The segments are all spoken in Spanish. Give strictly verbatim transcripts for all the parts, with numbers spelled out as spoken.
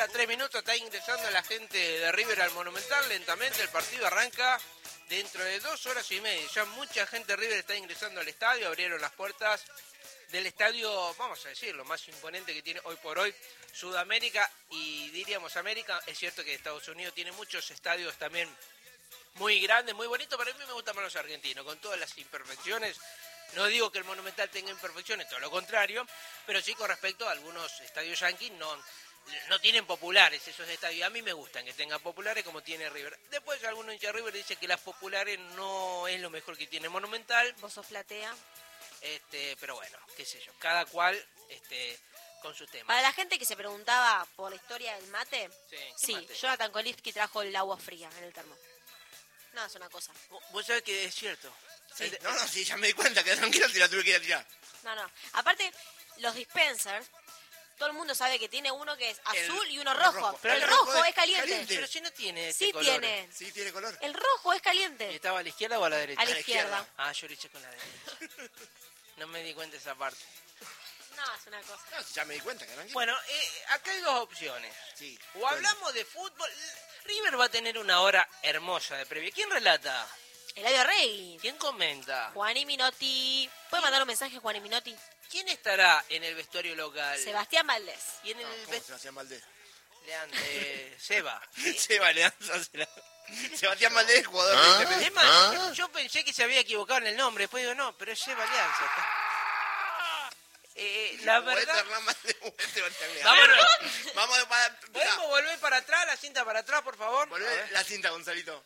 hora, tres minutos, está ingresando la gente de River al Monumental. Lentamente el partido arranca dentro de dos horas y media. Ya mucha gente de River está ingresando al estadio, abrieron las puertas del estadio, vamos a decir, lo más imponente que tiene hoy por hoy Sudamérica y diríamos América. Es cierto que Estados Unidos tiene muchos estadios también muy grandes, muy bonitos, pero a mí me gustan más los argentinos, con todas las imperfecciones. No digo que el Monumental tenga imperfecciones, todo lo contrario, pero sí con respecto a algunos estadios yanquis, no, no tienen populares esos estadios. A mí me gustan que tengan populares como tiene River. Después algunos hinchas de River dicen que las populares no es lo mejor que tiene Monumental. Vos sos platea. Este, pero bueno, qué sé yo, cada cual este, con sus temas. Para la gente que se preguntaba por la historia del mate, Sí, ¿qué sí, mate? Jonathan Kolivsky trajo el agua fría en el termo. No, es una cosa. Vos sabés que es cierto. Sí, no, no, sí, ya me di cuenta, que tranquilo si la tuve que ir a tirar. No, no. Aparte, los dispensers, todo el mundo sabe que tiene uno que es azul El- y uno el rojo. rojo. Pero el El rojo, rojo es es caliente. caliente. Pero si no tiene Sí este color. tiene. Sí, tiene color. El rojo es ¿Y caliente. estaba a la izquierda o a la derecha? A la la izquierda. izquierda. Ah, yo lo hice con la derecha. No me di cuenta de esa parte. No, es una cosa. No, ya me di cuenta, que tranquilo. Bueno, eh, acá hay dos opciones. Sí. O hablamos de fútbol. River va a tener una hora hermosa de previa. ¿Quién relata? Eladio Rey. ¿Quién comenta? Juani Minotti. ¿Puede mandar un mensaje, Juani Minotti? ¿Quién estará en el vestuario local? Sebastián Valdés. Y en el No, ¿cómo vestuario... Sebastián Valdés? Eh, Seba. Seba Leanza será. Sebastián Valdés es jugador de Independiente. Es más, yo pensé que se había equivocado en el nombre. Después digo, no, pero es Seba Alianza. Está. Eh, la verdad... Sebastián Leanza. Vámonos. Vamos para... ¿Podemos volver para atrás, la cinta para atrás, por favor? A Volvé ver. la cinta, Gonzalito.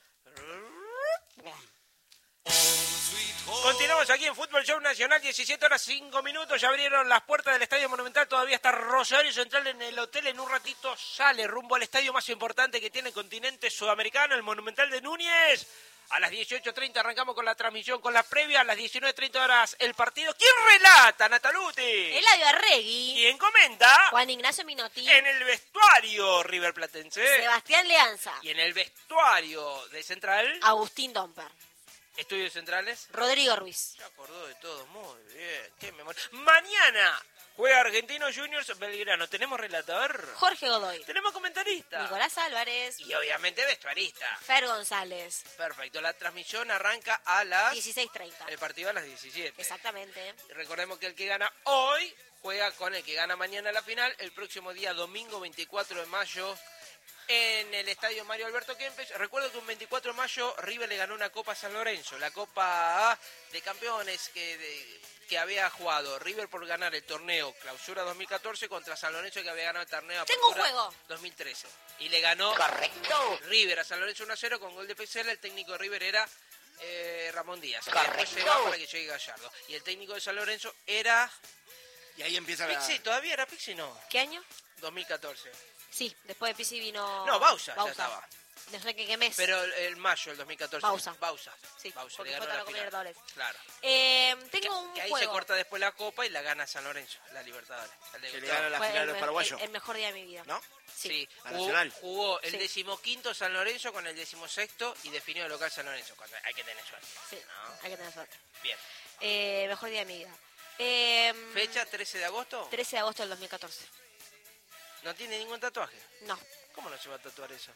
Continuamos aquí en Fútbol Show Nacional, diecisiete horas cinco minutos, ya abrieron las puertas del Estadio Monumental, todavía está Rosario Central en el hotel, en un ratito sale rumbo al estadio más importante que tiene el continente sudamericano, el Monumental de Núñez. A las dieciocho treinta arrancamos con la transmisión, con la previa, a las diecinueve treinta horas el partido. ¿Quién relata, Nataluti? Eladio Arregui. ¿Quién comenta? Juan Ignacio Minotti. En el vestuario River Platense. Sebastián Leanza. Y en el vestuario de Central, Agustín Domper. Estudios Centrales. Rodrigo Ruiz. Se acordó de todo, muy bien, qué memoria. Mañana juega Argentinos Juniors Belgrano. ¿Tenemos relatador? Jorge Godoy. ¿Tenemos comentarista? Nicolás Álvarez. Y obviamente vestuarista. Fer González. Perfecto, la transmisión arranca a las... dieciséis treinta. El partido a las diecisiete. Exactamente. Recordemos que el que gana hoy juega con el que gana mañana la final. El próximo día, domingo veinticuatro de mayo, en el estadio Mario Alberto Kempes. Recuerdo que un veinticuatro de mayo River le ganó una Copa San Lorenzo, la Copa de Campeones que, de, que había jugado River por ganar el torneo Clausura dos mil catorce contra San Lorenzo, que había ganado el torneo Tengo un Apertura juego. dos mil trece. Y le ganó Correcto. River a San Lorenzo uno a cero con gol de Pexela. El técnico de River era eh, Ramón Díaz. Que Correcto. después se va para que llegue Gallardo. Y el técnico de San Lorenzo era... Y ahí empieza la... Pixi, ¿todavía era Pixi? No, ¿Qué año? dos mil catorce. Sí, después de Pizzi vino... No, Bausa, ya estaba. No sé qué, qué mes. Pero el, el mayo del dos mil catorce. Bausa. Bausa. Sí, Bausa, porque le fue ganó para la la Copa final. Libertadores. Claro. Eh, Que, tengo un que ahí juego. se corta después la Copa y la gana San Lorenzo, la Libertadores. El de Que le Gustavo. gana la Fue final el, de los me- paraguayos. el- el mejor día de mi vida. ¿No? Sí. Sí, A jugó, Nacional. jugó el Sí. decimoquinto San Lorenzo con el decimosexto y definió el local San Lorenzo. Cuando hay que tener suerte. Sí, ¿no? hay que tener suerte. Bien. Eh, mejor día de mi vida. Eh, ¿Fecha trece de agosto? trece de agosto del dos mil catorce. ¿No tiene ningún tatuaje? No, ¿Cómo no se va a tatuar eso?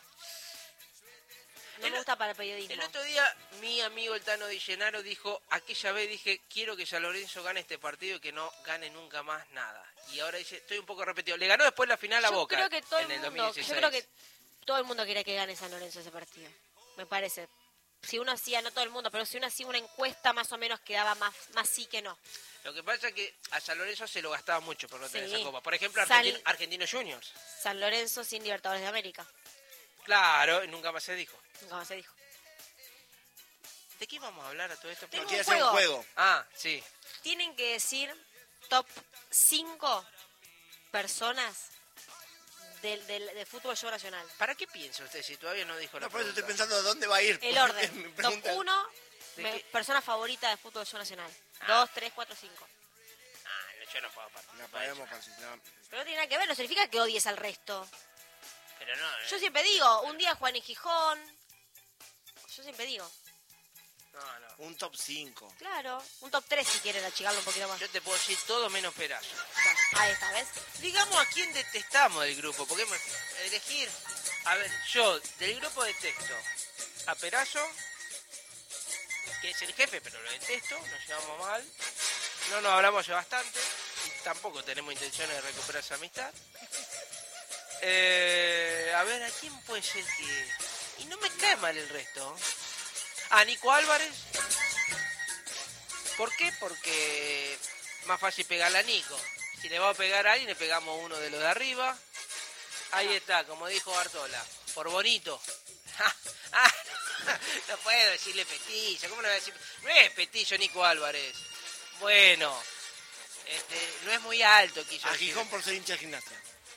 no El- me gusta para el periodismo. El otro día mi amigo el Tano Di Gennaro dijo, aquella vez dije, quiero que San Lorenzo gane este partido y que no gane nunca más nada. Y ahora dice, estoy un poco repetido. Le ganó después la final a Yo Boca creo que todo en el el mundo, dos mil dieciséis. yo creo que todo el mundo quiere que gane San Lorenzo ese partido. Me parece. Si uno hacía, no todo el mundo, pero si uno hacía una encuesta más o menos quedaba más, más sí que no. Lo que pasa es que a San Lorenzo se lo gastaba mucho por no tener Sí. esa copa. Por ejemplo, San- Argentin- Argentinos Juniors. San Lorenzo sin Libertadores de América. Claro, nunca más se dijo. Nunca más se dijo. ¿De qué vamos a hablar a todo esto? Tengo No, quiere un hacer un juego. juego. Ah, sí. Tienen que decir top cinco personas del, del, del fútbol show nacional. ¿Para qué piensa usted si todavía no dijo la No, por eso estoy pregunta? pensando dónde va a ir. El Mi orden. pregunta- Top uno, ¿De me- qué? persona favorita del fútbol show nacional. Ah. Dos, tres, cuatro, cinco. Ah, no, yo no puedo participar. No podemos participar. Pero no tiene nada que ver, no significa que odies al resto. Pero no, eh. Yo siempre digo, un día Juan y Gijón. Yo siempre digo. No, no. Un top cinco. Claro, un top tres si quieren achicarlo un poquito más. Yo te puedo decir todo menos Perazo. Ya, ahí está, ¿ves? Digamos a quién detestamos del grupo, porque hemos elegir, a ver, yo del grupo detesto a Perazo, que es el jefe, pero lo detesto, nos llevamos mal, no nos hablamos hace bastante, y tampoco tenemos intenciones de recuperar esa amistad. Eh, a ver, ¿a quién puede ser que...? Y no me cae mal el resto. A Nico Álvarez. ¿Por qué? Porque más fácil pegarle a Nico. Si le va a pegar a alguien, le pegamos uno de los de arriba. Ahí está, como dijo Bartola. Por bonito. Ah, no puedo decirle Petillo. ¿Cómo le voy a decir? No es Petillo Nico Álvarez. Bueno, este, no es muy alto, quiso A decir. Gijón por ser hincha de Gimnasia.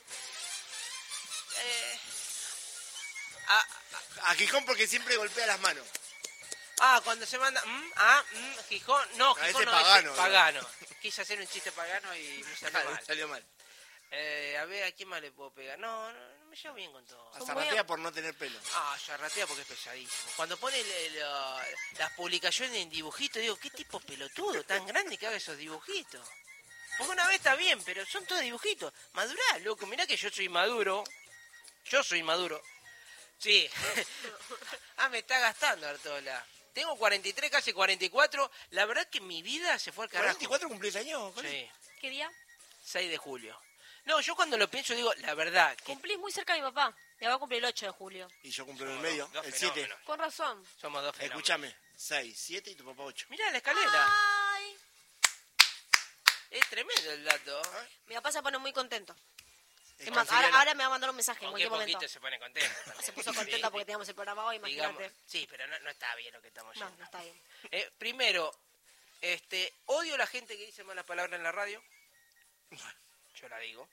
Eh, ah, A Gijón porque siempre golpea las manos. ah, cuando se manda... mm, ah, mm, Gijón... No, A Gijón ese no, pagano, ese ¿no? pagano. Quise hacer un chiste pagano y me salió Claro, mal. salió mal. Eh, a ver, ¿a quién más le puedo pegar? No, no, no me llevo bien con todo. A Son Zarratea muy- por no tener pelo. Ah, Yarratea porque es pesadísimo. Cuando pone el- el, uh, las publicaciones en dibujitos, digo, ¿qué tipo pelotudo tan grande que haga esos dibujitos? Porque una vez está bien, pero son todos dibujitos. Madurá, loco, mirá que yo soy maduro. Yo soy maduro. Sí. Ah, me está gastando, Artola. Tengo cuarenta y tres, casi cuarenta y cuatro. La verdad que mi vida se fue al carajo. ¿cuarenta y cuatro cumplís años? Coli? Sí, ¿Qué día? seis de julio. No, yo cuando lo pienso digo, la verdad, que Cumplís muy cerca de mi papá. Me va a cumplir el ocho de julio. Y yo cumplo en el Somos medio, dos el siete. fenómenos. Con razón. Somos dos fenómenos. Escúchame, seis, siete y tu papá ocho. Mirá la escalera. Ay. Es tremendo el dato. Mi papá se pone muy contento. Es Es más, canceriano. ahora, ahora me va a mandar un mensaje en Con qué cualquier momento. poquito se pone contento también. Se puso contento Sí, porque teníamos el programa hoy, digamos, imagínate. sí, pero no, no está bien lo que estamos No, haciendo. no está bien. Eh, primero, este, odio a la gente que dice malas palabras en la radio. Yo la digo.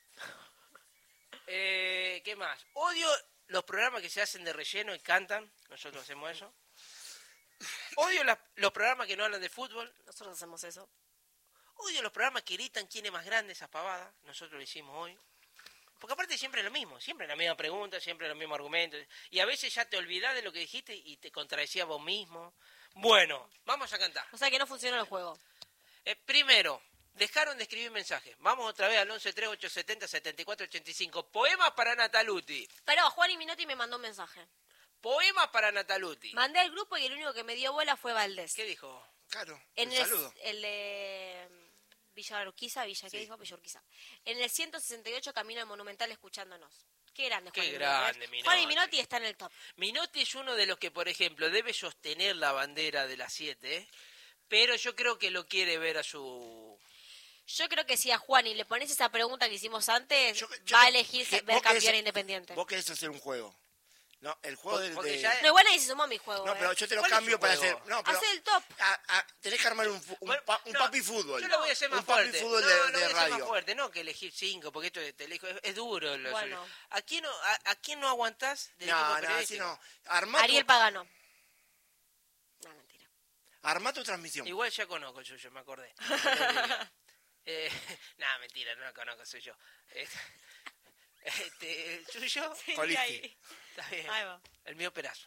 Eh, ¿Qué más? Odio los programas que se hacen de relleno y cantan. Nosotros hacemos eso. Odio las- los programas que no hablan de fútbol. Nosotros hacemos eso. Odio los programas que gritan quién es más grande, esas pavadas. Nosotros lo hicimos hoy. Porque aparte siempre es lo mismo, siempre la misma pregunta, siempre los mismos argumentos. Y a veces ya te olvidás de lo que dijiste y te contradecías vos mismo. Bueno, vamos a cantar. O sea que no funcionó el juego. Eh, primero, dejaron de escribir mensajes. Vamos otra vez al once tres ocho siete cero siete cuatro ocho cinco. Poemas para Nataluti. Pero Juan y Minotti me mandó un mensaje. Poemas para Nataluti. Mandé al grupo y el único que me dio bola fue Valdés. ¿Qué dijo? Claro, En un el, saludo. el de Villa Urquiza, Villa, ¿qué Sí. dijo? Villa Urquiza. En el ciento sesenta y ocho Camino al Monumental escuchándonos. Qué grande, Qué Juan y grande, Minotti. Juan y Minotti. Minotti está en el top. Minotti es uno de los que, por ejemplo, debe sostener la bandera de las siete, pero yo creo que lo quiere ver a su... Yo creo que si a Juan y le pones esa pregunta que hicimos antes, Yo- yo- va a elegir que- ver vos campeón querés- independiente. Vos querés hacer un juego. No, el juego Por- del... porque de- ya- No, igual nadie se sumó a mi juego. No, eh. pero yo te lo ¿Cuál es cambio su para juego? hacer... No, pero Hace el top. a- a- tenés que armar un, fu- un, Bueno, pa- un no, papi fútbol. Yo lo voy a hacer más un papi fuerte. fútbol no, de, lo de voy a hacer más radio. fuerte. No que elegir cinco, porque esto te elijo, es, es duro. Lo Bueno. suyo. ¿A quién no, a, a quién no aguantás del No, equipo no, así periodístico? no. Armá tu, Ariel Pagano. No, mentira. armá tu transmisión. Igual ya conozco el suyo, me acordé. eh, Nada, mentira, no lo conozco, soy yo. Este, este, ¿el suyo? Colisti. ahí. Está bien. Ahí va. El mío Perazo.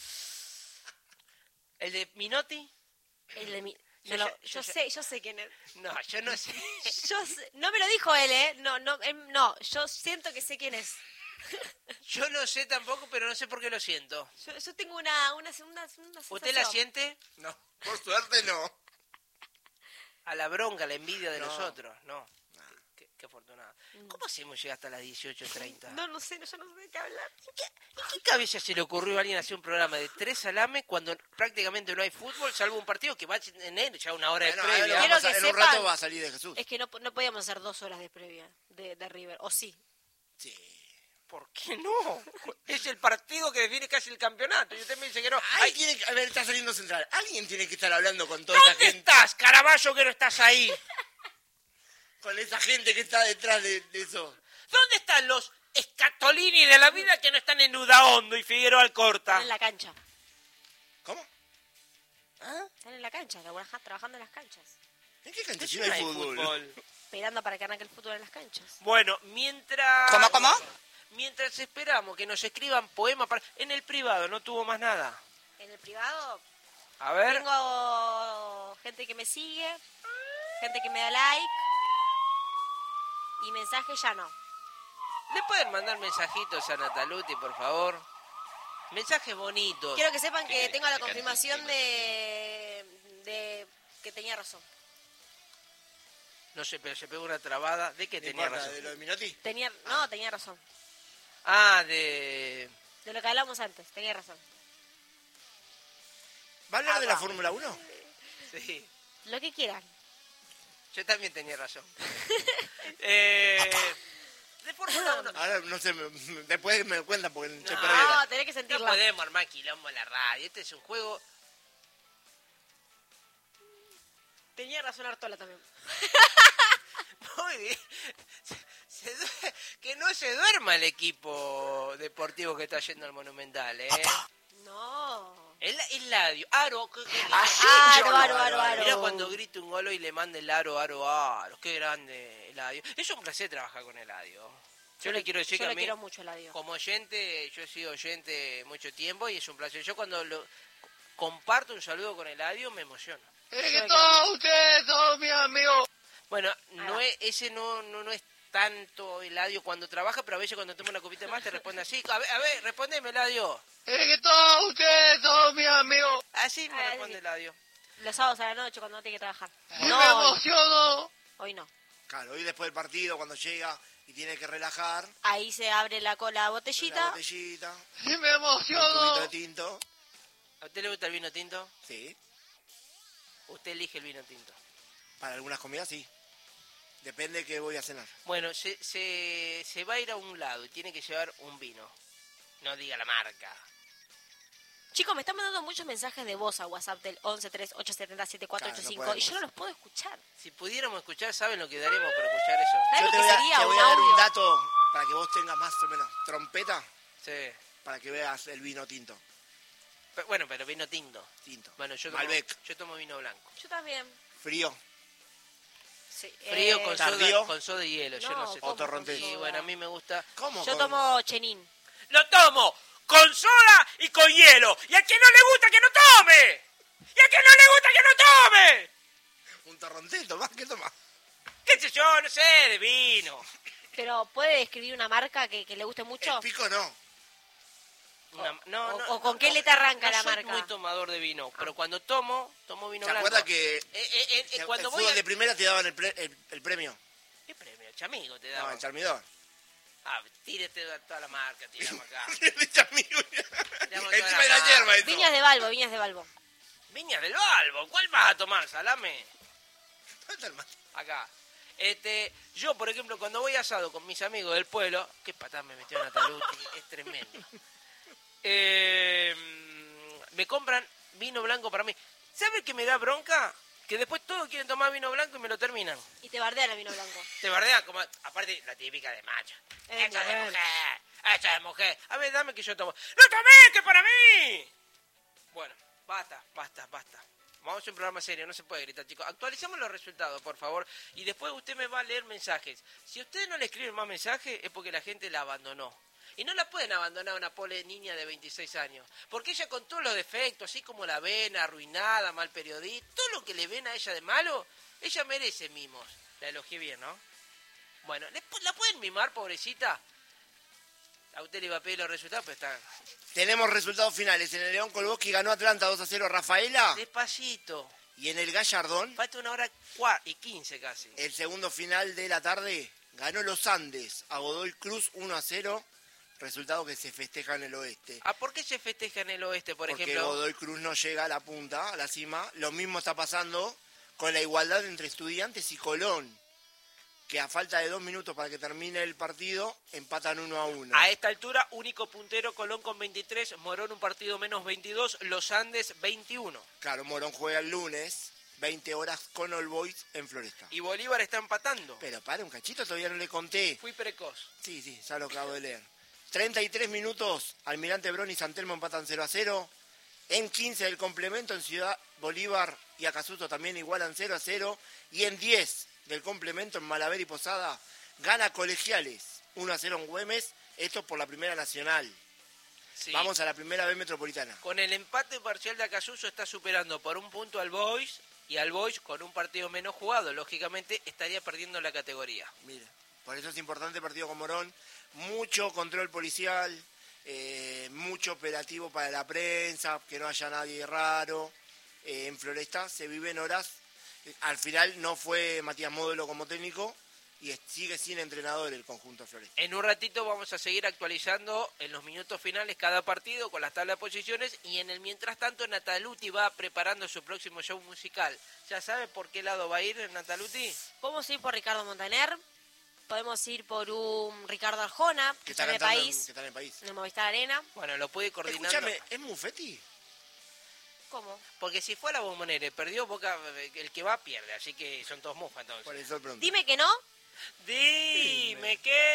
¿El de Minotti? El de mi- Yo me lo- ya- yo yo ya- sé, yo sé quién es. No, yo no sé. Yo sé- no me lo dijo él, ¿eh? No, no, él- no, yo siento que sé quién es. Yo no sé tampoco, pero no sé por qué lo siento. Yo, yo tengo una, una, una, una ¿Usted la sensación. siente? No, por suerte no. A la bronca, a la envidia de No. nosotros. No. Qué, qué afortunado. ¿Cómo hacemos llegar hasta las dieciocho treinta? No, no sé, yo no sé de qué hablar. ¿En qué cabeza se le ocurrió a alguien hacer un programa de tres salames cuando prácticamente no hay fútbol, salvo un partido que va en él ya una hora de Bueno, ahora lo previa? Quiero vamos a- que en un sepan- rato va a salir de Jesús. Es que no, no podíamos hacer dos horas de previa de, de River, o sí. Sí. ¿Por qué no? Es el partido que define casi el campeonato. Y usted me dice que no. Ay, Ay, tiene que, a ver, está saliendo central. Alguien tiene que estar hablando con toda esa ¿dónde gente. estás, Caraballo, que no estás ahí? Con esa gente que está detrás de, de eso. ¿Dónde están los Scatolini de la vida que no están en Udaondo y Figueroa Alcorta? Están en la cancha. ¿Cómo? ¿Ah? Están en la cancha, trabaja- trabajando en las canchas. ¿En qué cancha? ¿De Si qué no hay fútbol. Esperando para que arranque el fútbol en las canchas. Bueno, mientras... ¿Cómo, cómo? Mientras esperamos que nos escriban poemas para... En el privado no tuvo más nada. En el privado, A ver. Tengo gente que me sigue, gente que me da like y mensajes ya no. ¿Le pueden mandar mensajitos a Nataluti, por favor? Mensajes bonitos. Quiero que sepan ¿Qué que querés tengo que la te cante confirmación encima? de, de que tenía razón. No sé, pero se pegó una trabada. ¿De qué ¿No tenía importa, razón? de lo de Minotti? Tenía, no, tenía razón. Ah, de... De lo que hablamos antes, tenía razón. ¿Va a hablar de la Ah, va. Fórmula uno? Sí, Lo que quieran. yo también tenía razón. eh, de Fórmula uno... Ahora no sé, me- me- después me cuentan porque se No. perdieron. No, tenés que No sentirla. podemos armar quilombo en la radio. Este es un juego... Tenía razón Artola también. Muy bien. Se- se due- que no se duerma el equipo deportivo que está yendo al Monumental, ¿eh? No. El, el Ladio. Aro. que- que- Aro, aro, aro, aro. Mirá cuando grita un golo y le manda el aro, aro, aro. Qué grande el Ladio. Es un placer trabajar con el Ladio. Yo le quiero decir Yo que a lo mí, quiero mucho, la digo. como oyente, yo he sido oyente mucho tiempo y es un placer. Yo cuando lo comparto un saludo con el Ladio me emociono. Es que todos ustedes son mis amigos. Bueno, no va. es, ese no, no, no es tanto Eladio cuando trabaja, pero a veces cuando toma una copita más te responde así. A ver, a ver, respondeme, Eladio. Es que todos ustedes son mis amigos. Así me Ah, responde sí. Eladio. Los sábados a la noche cuando no tiene que trabajar. Y No, me hoy, emociono. hoy no. Claro, hoy después del partido, cuando llega y tiene que relajar, Ahí se abre la cola la botellita. botellita, Y me un tubito emociono. de tinto. ¿A usted le gusta el vino tinto? Sí, Usted elige el vino tinto. para algunas comidas sí. Depende de qué voy a cenar. Bueno, se, se, se va a ir a un lado y tiene que llevar un vino. No diga la marca. Chicos, me están mandando muchos mensajes de voz a WhatsApp del once tres ocho siete cero siete cuatro ocho Claro, no cinco y podemos. yo no los puedo escuchar. Si pudiéramos escuchar, ¿saben lo que daremos por escuchar eso? ¿Sabes Yo lo te que voy, a, sería te voy un a dar un audio? dato para que vos tengas más o menos trompeta, Sí. para que veas el vino tinto. Pero, bueno, pero vino tinto. Tinto. Bueno, yo tomo, Malbec, yo tomo vino blanco. Yo también. frío. Sí, Frío eh, con soda, ¿Tardío? con soda y hielo, yo No, no sé. ¿cómo O torrontés. con Y soda? bueno, a mí me gusta... ¿Cómo? Yo con- tomo chenín. ¡Lo tomo! ¡Con soda y con hielo! ¡Y a quien no le gusta que no tome! ¡Y a quien no le gusta que no tome! Un torroncito, más que toma. ¿Qué sé yo? No sé, de vino. Pero ¿puede describir una marca que, que le guste mucho? El pico no. Una- no, o- no, o con no, qué no, letra arranca no la soy marca? muy tomador de vino, pero cuando tomo, tomo vino ¿Se blanco. acuerda que Eh, eh, eh, eh, el cuando voy fútbol a... de primera te daban el, pre- el, el premio? ¿Qué premio? Chamigo te No, daba. el charmidor. Ah, tírete toda la marca, tiramos acá. El chamigo. Tiramos toda Encima la de la marca. hierba eso. Viñas de Balbo, Viñas de Balbo. Viñas del Balbo, ¿cuál vas a tomar, salame? ¿Dónde está el mate? Acá. Este, yo, por ejemplo, cuando voy a asado con mis amigos del pueblo, qué patada me metió Nataluti, es tremendo. Eh, me compran vino blanco para mí. ¿Sabe qué me da bronca? Que después todos quieren tomar vino blanco y me lo terminan. Y te bardean el vino blanco. Te bardean como, aparte la típica de macho. Es Esto es de mujer. mujer, esto es de mujer. A ver, dame que yo tomo. ¡No tomé, que es para mí! Bueno, basta, basta, basta. Vamos a hacer un programa serio, no se puede gritar, chicos. Actualicemos los resultados, por favor. Y después usted me va a leer mensajes. Si usted no le escribe más mensajes, es porque la gente la abandonó. Y no la pueden abandonar a una pobre niña de veintiséis años. Porque ella con todos los defectos, así como la ven, arruinada, mal periodista, todo lo que le ven a ella de malo, ella merece mimos. La elogié bien, ¿no? Bueno, ¿le pu- ¿la pueden mimar, pobrecita? A usted le iba a pedir los resultados, pero está... Tenemos resultados finales. En el León Kolboski ganó Atlanta dos a cero Rafaela. Despacito. Y en el Gallardón, Falta una hora cua- y quince casi. el segundo final de la tarde, ganó Los Andes a Godoy Cruz uno a cero. Resultado que se festeja en el oeste. ¿Ah, por qué se festeja en el oeste, por Porque ejemplo? Godoy Cruz no llega a la punta, a la cima. Lo mismo está pasando con la igualdad entre Estudiantes y Colón, que a falta de dos minutos para que termine el partido, empatan uno a uno. A esta altura, único puntero Colón con veintitrés, Morón un partido menos veintidós, Los Andes veintiuno. Claro, Morón juega el lunes, veinte horas con All Boys en Floresta. Y Bolívar está empatando. Pero para un cachito, todavía no le conté. Fui precoz. Sí, sí, ya lo acabo de leer. treinta y tres minutos, Almirante Brown y San Telmo empatan cero a cero. En quince del complemento, en Ciudad Bolívar y Acasuso también igualan cero a cero. Y en diez del complemento, en Malaver y Posada, gana Colegiales uno a cero en Güemes. Esto por la Primera Nacional. Sí. Vamos a la primera B Metropolitana. Con el empate parcial de Acasuso está superando por un punto al Boys, y al Boys con un partido menos jugado, lógicamente estaría perdiendo la categoría. Mire, por eso es importante el partido con Morón. Mucho control policial, eh, mucho operativo para la prensa, que no haya nadie raro. Eh, en Floresta se viven horas. Al final no fue Matías Módulo como técnico y sigue sin entrenador el conjunto Floresta. En un ratito vamos a seguir actualizando en los minutos finales cada partido con las tablas de posiciones, y en el mientras tanto Nataluti va preparando su próximo show musical. ¿Ya sabe por qué lado va a ir Nataluti? Podemos ir por Ricardo Montaner, podemos ir por un Ricardo Arjona, que, Que está está en el cantando país, en, que está en el país. en el Movistar Arena. Bueno, lo puede ir coordinando. Escúchame, ¿es Muffetti? ¿Cómo? Porque si fue a la Bombonera y perdió, Boca, el que va pierde, así que son todos mufas entonces. Por eso pronto. Dime que no. Dime que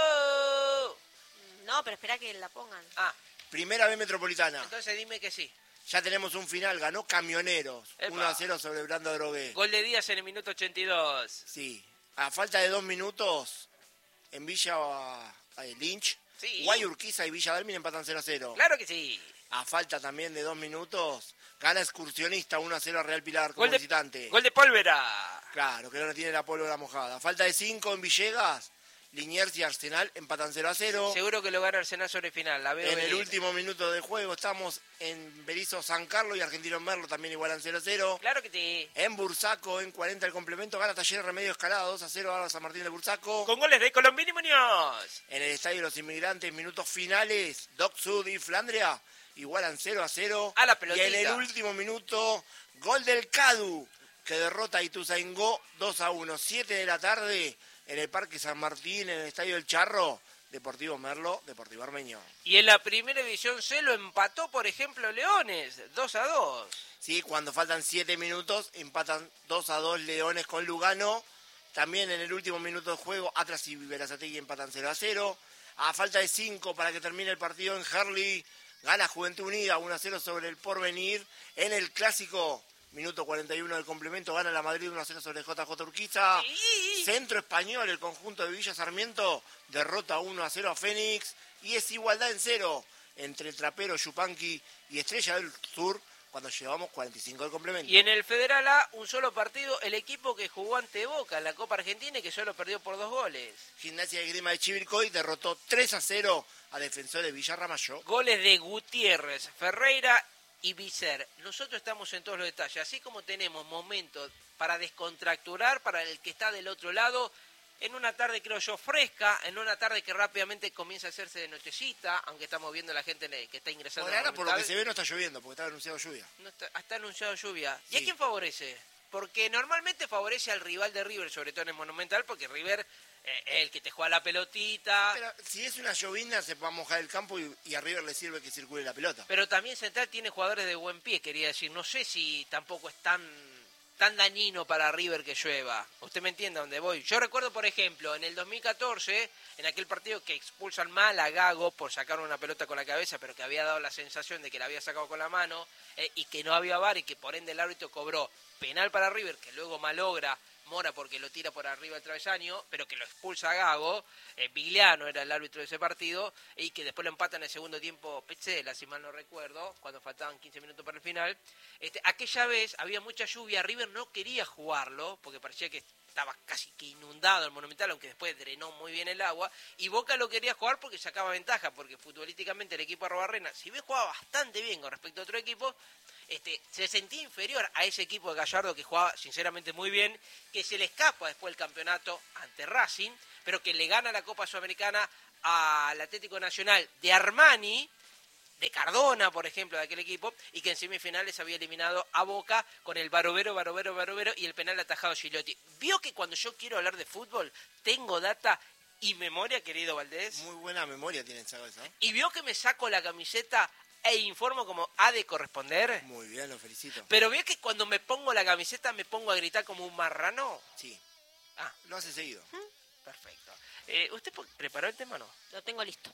no. No, pero espera que la pongan. Ah, Primera B Metropolitana. entonces dime que sí. Ya tenemos un final, ganó Camioneros. Epa. uno a cero sobre Brando Drogué. Gol de Díaz en el minuto ochenta y dos. Sí. A falta de dos minutos, en Villa eh, Lynch, Sí. Guayurquiza y Villa Dalmin empatan cero a cero. Claro que sí. A falta también de dos minutos, gana Excursionista uno a cero a Real Pilar como Gol de, visitante. gol de Pólvora. Claro, que no tiene la pólvora mojada. A falta de cinco en Villegas, Liniers y Arsenal empatan cero a cero. Seguro que lo gana Arsenal sobre final. La veo En el venir. último minuto de juego estamos en Berizo San Carlos y Argentino Merlo también igualan cero a cero. Claro que sí. En Bursaco, en cuarenta el complemento, gana Talleres Remedio Escalada dos a cero a San Martín de Bursaco. Con goles de Colombini y Muñoz. En el Estadio de los Inmigrantes, minutos finales, Doc Sud y Flandria igualan cero a cero. A la Y pelotita. en el último minuto, gol del Cadu, que derrota a Ituzaingó dos a uno. siete de la tarde, en el Parque San Martín, en el Estadio del Charro, Deportivo Merlo, Deportivo Armeño. Y en la primera división C lo empató, por ejemplo, Leones, dos a dos. Sí, cuando faltan siete minutos, empatan dos a dos Leones con Lugano. También en el último minuto de juego, Atlas y Verazategui empatan cero a cero. A falta de cinco para que termine el partido en Herli, gana Juventud Unida uno a cero sobre el Porvenir. En el clásico, minuto cuarenta y uno del complemento, gana la Madrid uno a cero sobre J J Urquiza. Sí. Centro Español, el conjunto de Villa Sarmiento, derrota uno a cero a Fénix. Y es igualdad en cero entre el Trapero, Yupanqui y Estrella del Sur, cuando llevamos cuarenta y cinco del complemento. Y en el Federal A, un solo partido, el equipo que jugó ante Boca en la Copa Argentina y que solo perdió por dos goles. Gimnasia de Grima de Chivilcoy derrotó tres a cero a Defensores de Villarramayó. Goles de Gutiérrez, Ferreira y Vicer. Nosotros estamos en todos los detalles, así como tenemos momentos para descontracturar para el que está del otro lado, en una tarde, creo yo, fresca, en una tarde que rápidamente comienza a hacerse de nochecita, aunque estamos viendo a la gente que está ingresando. Por al ahora, por lo que Monumental. se ve, no está lloviendo, porque está anunciado lluvia. No está, está anunciado lluvia. ¿Y Sí. a quién favorece? Porque normalmente favorece al rival de River, sobre todo en el Monumental, porque River eh, es el que te juega la pelotita. Pero si es una llovina, se va a mojar el campo y, y a River le sirve que circule la pelota. Pero también Central tiene jugadores de buen pie, quería decir. No sé si tampoco es tan, tan dañino para River que llueva. Usted me entiende a dónde voy. Yo recuerdo, por ejemplo, en el dos mil catorce, en aquel partido que expulsan mal a Gago por sacar una pelota con la cabeza, pero que había dado la sensación de que la había sacado con la mano, eh, y que no había V A R y que por ende el árbitro cobró penal para River, que luego malogra Mora porque lo tira por arriba del travesaño, pero que lo expulsa a Gago. eh, Vigliano era el árbitro de ese partido, y que después lo empata en el segundo tiempo Petzela, si mal no recuerdo, cuando faltaban quince minutos para el final. Este, aquella vez había mucha lluvia, River no quería jugarlo, porque parecía que estaba casi que inundado el Monumental, aunque después drenó muy bien el agua, y Boca lo quería jugar porque sacaba ventaja, porque futbolísticamente el equipo de Arrobarrena, si bien jugaba bastante bien con respecto a otro equipo, este, se sentía inferior a ese equipo de Gallardo que jugaba sinceramente muy bien, que se le escapa después el campeonato ante Racing, pero que le gana la Copa Sudamericana al Atlético Nacional de Armani, de Cardona, por ejemplo, de aquel equipo, y que en semifinales había eliminado a Boca con el Barovero, Barovero, Barovero y el penal atajado Gigliotti. ¿Vio que cuando yo quiero hablar de fútbol tengo data y memoria, querido Valdés? Muy buena memoria tienen, ¿sabes? ¿Eh? ¿Y vio que me saco la camiseta e informo como ha de corresponder? Muy bien, lo felicito. ¿Pero vio que cuando me pongo la camiseta me pongo a gritar como un marrano? Sí, Ah, lo hace seguido. perfecto. Eh, ¿Usted preparó el tema o no? Lo tengo listo.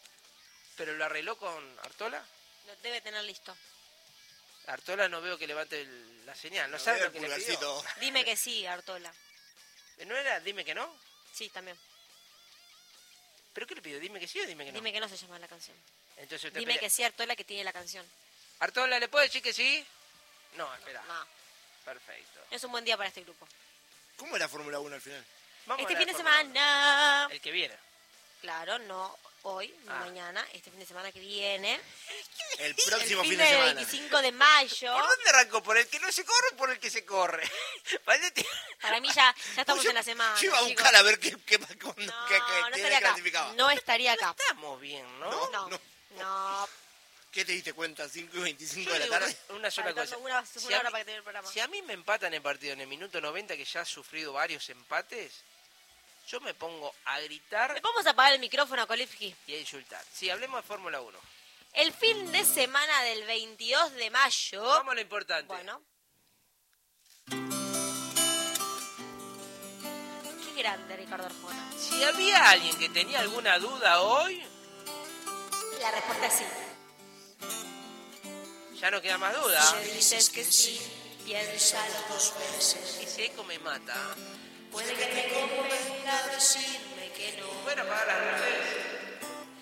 ¿Pero lo arregló con Artola? Lo debe tener listo. Artola no veo que levante el- la señal, ¿no Lo sabe veo lo que el le pidió? pulgarcito. Dime que sí, Artola. ¿No era dime que no? Sí, también. ¿Pero qué le pido? ¿Dime que sí o dime que no? Dime que no se llama la canción. Entonces usted Dime pelea- que sí, Artola, que tiene la canción. Artola, ¿le puedo decir que sí? No, espera. No, Perfecto. es un buen día para este grupo. ¿Cómo es la Fórmula uno al final? Vamos Este a la fin de Fórmula semana... uno. El que viene. Claro, no hoy, no Ah. mañana, este fin de semana que viene. El próximo el fin fin de del semana. veinticinco de mayo. ¿Por dónde arrancó? ¿Por el que no se corre o por el que se corre? Valetti- Para mí ya, ya estamos Pues yo, en la semana. yo iba a chicos. buscar a ver qué, qué, cuándo- No, qué- qué- no qué estaría acá. clasificaba. No estaría acá. Estamos bien, ¿no? No, No, no. no. ¿Qué te diste cuenta? ¿cinco y veinticinco Yo de la digo tarde? una, una sola Faltando cosa. Una, Si una a hora mí- para que termine el programa. Si a mí me empatan el partido en el minuto noventa, que ya ha sufrido varios empates, yo me pongo a gritar Le podemos apagar el micrófono a Kolipski. y a insultar. Sí, hablemos de Fórmula uno. El fin de semana del veintidós de mayo. Vamos a lo importante. Bueno. Qué grande Ricardo Arjona. Si había alguien que tenía alguna duda hoy, La respuesta es sí. ya no queda más duda. Si dices que sí, piénsalo dos veces. Ese eco me mata. Puede que me convenga decirme que no. Bueno, para las luces.